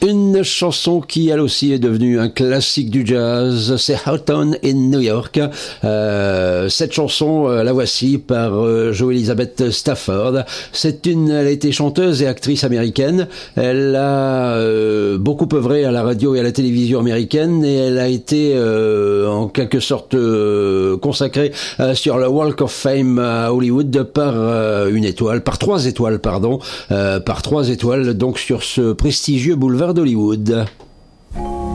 Une chanson qui, elle aussi, est devenue un classique du jazz, c'est Houghton in New York. Cette chanson, la voici par Jo Elizabeth Stafford. Elle a été chanteuse et actrice américaine. Elle a beaucoup œuvré à la radio et à la télévision américaine et elle a été en quelque sorte consacrée sur le Walk of Fame à Hollywood par trois étoiles, donc sur ce prestigieux boulevard d'Hollywood.